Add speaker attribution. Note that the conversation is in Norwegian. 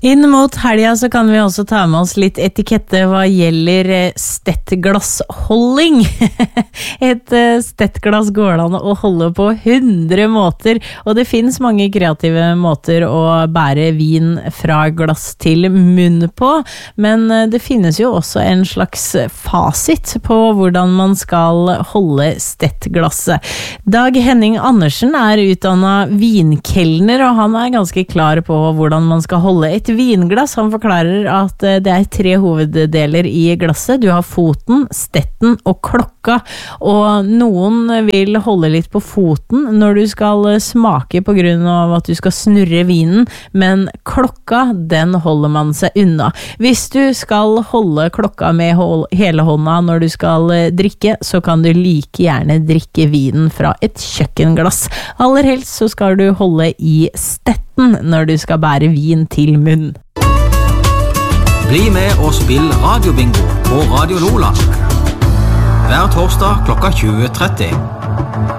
Speaker 1: Inn mot helga så kan vi også ta med oss litt etikette hva gjelder stettglassholding. Et stettglass går an å holde på 100 måter, og det finnes mange kreative måter å bære vin fra glass til munn på, men det finnes jo også en slags fasit på hvordan man skal holde stettglasset. Dag Henning Andersen er utdannet vinkelner, og han er ganske klar på hvordan man skal holde et vinglass. Han forklarer at det er 3 hoveddeler i glasset. Du har foten, stetten og klokka, og noen vil holde litt på foten når du skal smake på grunn av at du skal snurre vinen, men klokka, den holder man seg unna. Hvis du skal holde klokka med hele hånda når du skal drikke, så kan du like gjerne drikke vinen fra et kjøkkenglass. Aller helst så skal du holde i stetten når du skal bære vin til munn.
Speaker 2: Bli med og spill radiobingo på Radio Lola. Hver torsdag klokka 20:30.